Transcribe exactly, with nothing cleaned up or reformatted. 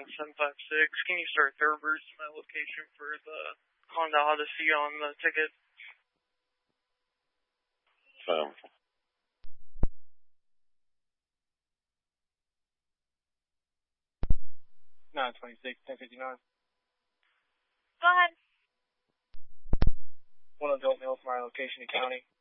seven five six. Can you start Thoroughbreds to my location for the Honda Odyssey on the ticket? Um, nine twenty-six, ten fifty-nine. Go ahead. One adult male from our location in county.